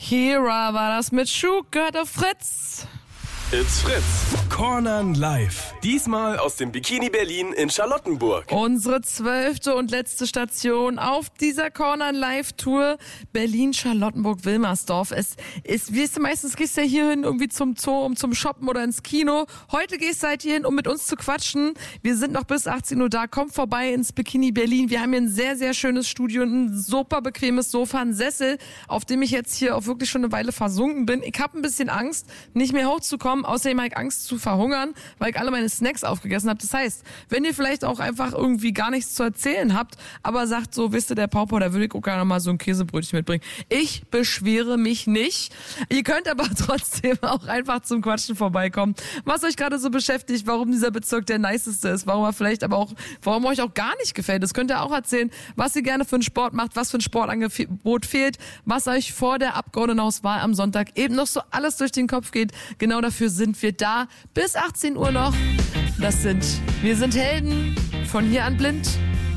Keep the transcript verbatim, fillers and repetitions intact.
Shakira war das mit Schuh, gehört auf Fritz. It's Fritz. Cornern live. Diesmal aus dem Bikini Berlin in Charlottenburg. Unsere zwölfte und letzte Station auf dieser Cornern Live Tour Berlin-Charlottenburg-Wilmersdorf. Es ist, wie es meistens gehst du ja hier hin irgendwie zum Zoo, um zum Shoppen oder ins Kino. Heute gehst du halt hier hin, um mit uns zu quatschen. Wir sind noch bis achtzehn Uhr da. Kommt vorbei ins Bikini Berlin. Wir haben hier ein sehr, sehr schönes Studio, ein super bequemes Sofa, ein Sessel, auf dem ich jetzt hier auch wirklich schon eine Weile versunken bin. Ich habe ein bisschen Angst, nicht mehr hochzukommen. Außerdem habe ich Angst zu verhungern, weil ich alle meine Snacks aufgegessen habe. Das heißt, wenn ihr vielleicht auch einfach irgendwie gar nichts zu erzählen habt, aber sagt so, wisst ihr, der Pauper, da würde ich auch gerne mal so ein Käsebrötchen mitbringen. Ich beschwere mich nicht. Ihr könnt aber trotzdem auch einfach zum Quatschen vorbeikommen. Was euch gerade so beschäftigt, warum dieser Bezirk der niceste ist, warum er vielleicht aber auch, warum euch auch gar nicht gefällt. Das könnt ihr auch erzählen, was ihr gerne für einen Sport macht, was für ein Sportangebot fehlt, was euch vor der Abgeordnetenhauswahl am Sonntag eben noch so alles durch den Kopf geht. Genau dafür sind wir da bis achtzehn Uhr noch. Das sind Wir sind Helden von hier an blind.